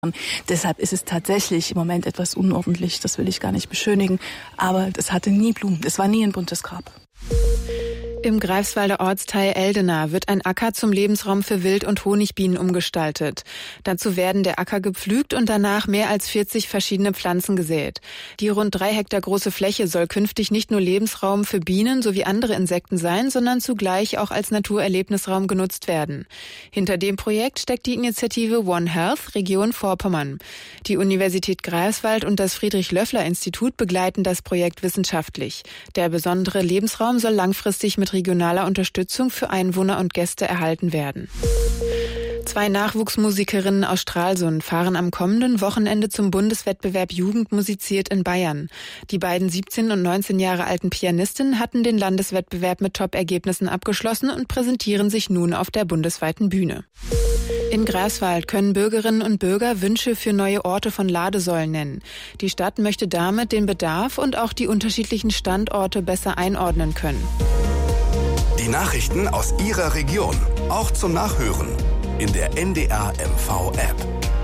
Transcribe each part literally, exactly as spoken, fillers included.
Deshalb ist es tatsächlich im Moment etwas unordentlich, das will ich gar nicht beschönigen, aber es hatte nie Blumen, es war nie ein buntes Grab. Im Greifswalder Ortsteil Eldena wird ein Acker zum Lebensraum für Wild- und Honigbienen umgestaltet. Dazu werden der Acker gepflügt und danach mehr als vierzig verschiedene Pflanzen gesät. Die rund drei Hektar große Fläche soll künftig nicht nur Lebensraum für Bienen sowie andere Insekten sein, sondern zugleich auch als Naturerlebnisraum genutzt werden. Hinter dem Projekt steckt die Initiative One Health Region Vorpommern. Die Universität Greifswald und das Friedrich-Löffler-Institut begleiten das Projekt wissenschaftlich. Der besondere Lebensraum soll langfristig mit regionaler Unterstützung für Einwohner und Gäste erhalten werden. Zwei Nachwuchsmusikerinnen aus Stralsund fahren am kommenden Wochenende zum Bundeswettbewerb Jugend musiziert in Bayern. Die beiden siebzehn und neunzehn Jahre alten Pianistinnen hatten den Landeswettbewerb mit Top-Ergebnissen abgeschlossen und präsentieren sich nun auf der bundesweiten Bühne. In Greifswald können Bürgerinnen und Bürger Wünsche für neue Orte von Ladesäulen nennen. Die Stadt möchte damit den Bedarf und auch die unterschiedlichen Standorte besser einordnen können. Die Nachrichten aus Ihrer Region, auch zum Nachhören in der N D R M V-App.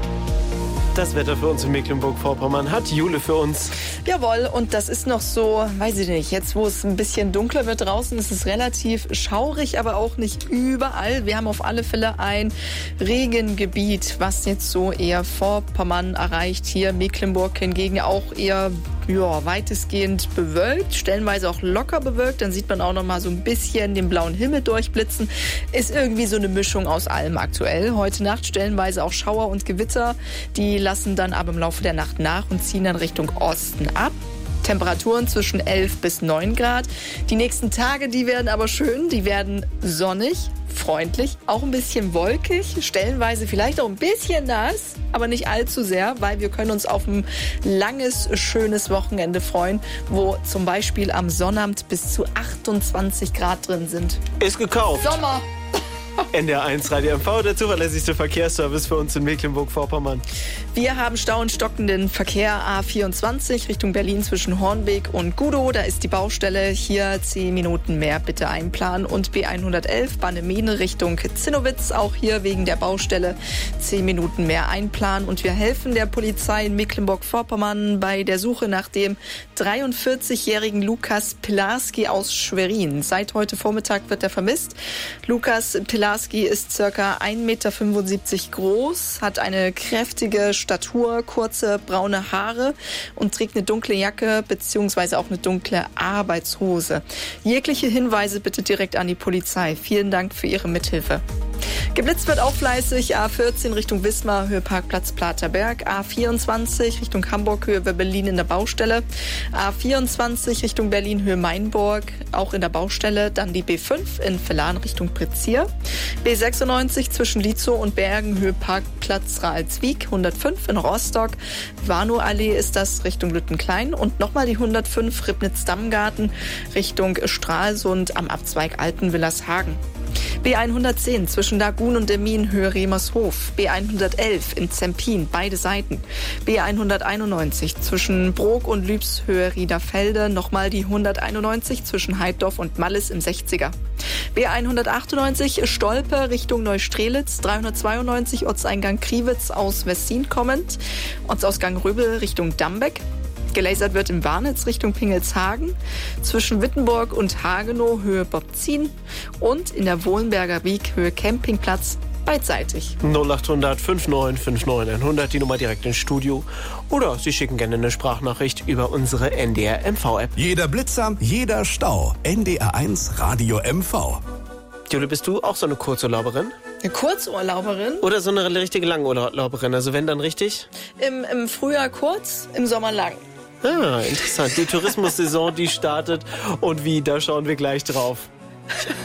Das Wetter für uns in Mecklenburg-Vorpommern hat Jule für uns. Jawohl, und das ist noch so, weiß ich nicht, jetzt wo es ein bisschen dunkler wird draußen, ist es relativ schaurig, aber auch nicht überall. Wir haben auf alle Fälle ein Regengebiet, was jetzt so eher Vorpommern erreicht. Hier Mecklenburg hingegen auch eher ja, weitestgehend bewölkt, stellenweise auch locker bewölkt. Dann sieht man auch noch mal so ein bisschen den blauen Himmel durchblitzen. Ist irgendwie so eine Mischung aus allem aktuell. Heute Nacht stellenweise auch Schauer und Gewitter. Die lassen dann aber im Laufe der Nacht nach und ziehen dann Richtung Osten ab. Temperaturen zwischen elf bis neun Grad. Die nächsten Tage, die werden aber schön. Die werden sonnig, freundlich, auch ein bisschen wolkig, stellenweise vielleicht auch ein bisschen nass, aber nicht allzu sehr, weil wir können uns auf ein langes, schönes Wochenende freuen, wo zum Beispiel am Sonnabend bis zu achtundzwanzig Grad drin sind. Ist gekauft. Sommer! N D R eins Radio M V, der zuverlässigste Verkehrsservice für uns in Mecklenburg-Vorpommern. Wir haben Stau und stockenden Verkehr A vierundzwanzig Richtung Berlin zwischen Hornbeek und Gudow. Da ist die Baustelle. Hier zehn Minuten mehr bitte einplanen. Und B hundertelf Bannemene Richtung Zinnowitz. Auch hier wegen der Baustelle zehn Minuten mehr einplanen. Und wir helfen der Polizei in Mecklenburg-Vorpommern bei der Suche nach dem dreiundvierzigjährigen Lukas Pilarski aus Schwerin. Seit heute Vormittag wird er vermisst. Lukas Pilarski ist circa ein Meter fünfundsiebzig groß, hat eine kräftige Statur, kurze braune Haare und trägt eine dunkle Jacke bzw. auch eine dunkle Arbeitshose. Jegliche Hinweise bitte direkt an die Polizei. Vielen Dank für Ihre Mithilfe. Geblitzt wird auch fleißig. A vierzehn Richtung Wismar, Höhe Parkplatz Platerberg. A vierundzwanzig Richtung Hamburg, Höhe Berlin in der Baustelle. A vierundzwanzig Richtung Berlin, Höhe Mainburg, auch in der Baustelle. Dann die B fünf in Vellan Richtung Prizier. B sechsundneunzig zwischen Lietzow und Bergen, Höhe Parkplatz Ralswiek. hundertfünf in Rostock. Warnow-Allee ist das Richtung Lüttenklein. Und nochmal die hundertfünf Ribnitz-Dammgarten Richtung Stralsund am Abzweig Altenwillershagen. B hundertzehn zwischen Dagun und Demmin, Höhe Remershof. B hundertelf in Zempin, beide Seiten. B hunderteinundneunzig zwischen Brok und Lübs, Höhe Riederfelde. Nochmal die hunderteinundneunzig zwischen Heiddorf und Mallis im sechziger. B hundertachtundneunzig Stolpe Richtung Neustrelitz. dreihundertzweiundneunzig Ortseingang Kriwitz aus Westin kommend. Ortsausgang Röbel Richtung Dambeck. Gelasert wird im Warnitz Richtung Pingelshagen, zwischen Wittenburg und Hagenow Höhe Bobzin und in der Wohlenberger Wiek Höhe Campingplatz beidseitig. null achthundert neunundfünfzig neunundfünfzig hundert, die Nummer direkt ins Studio. Oder Sie schicken gerne eine Sprachnachricht über unsere N D R M V-App. Jeder Blitzer, jeder Stau. N D R eins Radio M V. Jule, bist du auch so eine Kurzurlauberin? Eine Kurzurlauberin? Oder so eine richtige Langurlauberin? Also wenn, dann richtig? Im, im Frühjahr kurz, im Sommer lang. Ah, interessant. Die Tourismussaison, die startet. Und wie, da schauen wir gleich drauf.